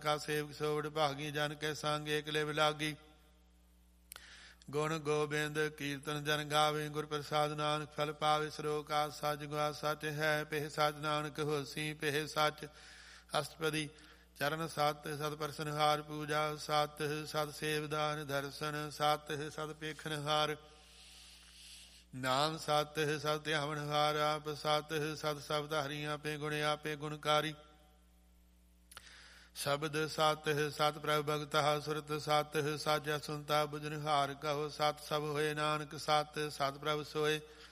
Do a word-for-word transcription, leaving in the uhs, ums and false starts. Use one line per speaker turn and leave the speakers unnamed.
ਕਾ ਸੇਵਕ ਸੋਵੜ ਭਾਗੀ ਜਨ ਕੈ ਸੰਗ ਏਕ ਲਿਵ ਲਾਗੀ। ਗੁਣ ਗੋਬਿੰਦ ਕੀਰਤਨ ਜਨ ਗਾਵੇ ਗੁਰ ਪ੍ਰਸਾਦ ਨਾਨਕ ਫਲ ਪਾਵੇ। ਸਰੋਕ ਆਦ ਸੱਚ ਗੁਆ ਸੱਚ ਹੈ ਪਿਹ ਸੱਚ ਨਾਨਕ ਹੋਸੀ ਪਿਹ ਸੱਚ। ਅਸ਼ਟਪਦੀ ਚਰਨ ਸਤ ਸਤ ਪਰਸਨ ਹਾਰ ਪੂਜਾ ਸਤ ਸਤ ਸੇਵਦਾਨ ਦਰਸ਼ਨ ਸਤ ਸਤ ਪੇਖਨ ਹਾਰ ਨਾਮ ਸਤ ਸਤ ਧਿਆਵਨ ਹਾਰ ਆਪ ਸਤ ਸਤ ਸ਼ਬਦ ਹਰੀ ਆਪੇ ਗੁਣ ਆਪੇ ਗੁਣਕਾਰੀ। ਸ਼ਬਦ ਸਤ ਸਤ ਪ੍ਰਭ ਭਗਤਾ ਸੁਰਤ ਸਤ ਸਾਜਾ ਸੁਨਤਾ ਬੁਝਨ ਹਾਰ ਕਹੋ ਸਤ ਸਭ ਹੋਏ ਨਾਨਕ ਸਤ ਸਤ ਪ੍ਰਭ ਸੋਏ।